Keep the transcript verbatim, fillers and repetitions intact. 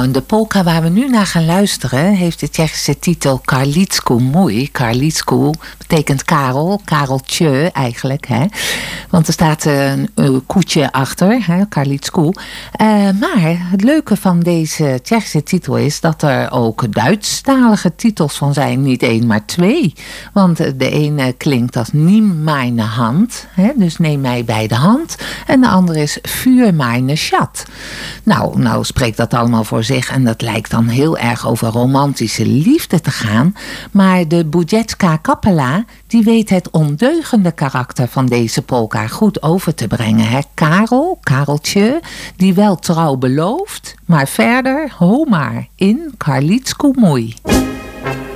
Nou, de polka waar we nu naar gaan luisteren heeft de Tsjechische titel Karlíčku můj. Karlíčku betekent Karel, Kareltje eigenlijk. Hè? Want er staat een, een koetje achter, hè? Karlíčku. Uh, maar het leuke van deze Tsjechische titel is dat er ook Duitsstalige titels van zijn. Niet één, maar twee. Want de ene klinkt als Nimm meine Hand, hè? Dus neem mij bij de hand. En de andere is Für meine Schat. Nou, nou spreekt dat allemaal voor zich en dat lijkt dan heel erg over romantische liefde te gaan. Maar de Budziecka Kapela, die weet het ondeugende karakter van deze polka goed over te brengen. Hè? Karel, Kareltje, die wel trouw belooft, maar verder, ho maar, in Karlíčku můj.